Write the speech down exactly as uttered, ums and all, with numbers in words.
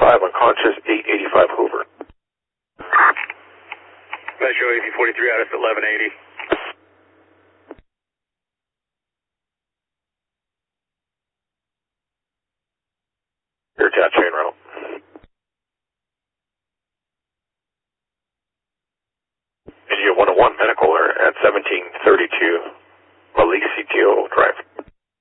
five, unconscious, eight eighty-five Hoover. Metro A P forty-three out of eleven eighty. Air chat chain rental. And you get one oh one medical at seventeen thirty-two Malik C T O Drive.